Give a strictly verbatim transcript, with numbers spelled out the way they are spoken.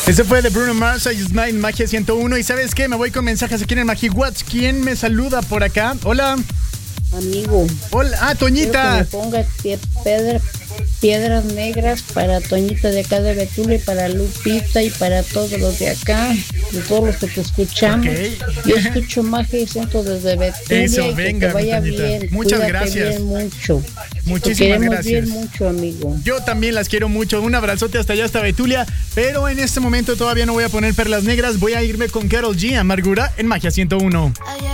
Ese fue de Bruno Mars, I Smile en Magia ciento uno. Y ¿sabes qué? Me voy con mensajes aquí en el MagiWatch. ¿Quién me saluda por acá? Hola. Amigo. Hola. Ah, Toñita. Quiero que me ponga pie- piedra- piedras negras para Toñita de acá de Betulia y para Lupita y para todos los de acá, de todos los que te escuchamos. Okay. Yo escucho Magia ciento desde Betulia. Eso, y venga, que te vaya Toñita. bien. Muchas Cuídate gracias. bien mucho. Muchísimas te queremos gracias. bien mucho, amigo. Yo también las quiero mucho. Un abrazote hasta allá, hasta Betulia. Pero en este momento todavía no voy a poner perlas negras. Voy a irme con Karol G, Amargura, en Magia ciento uno.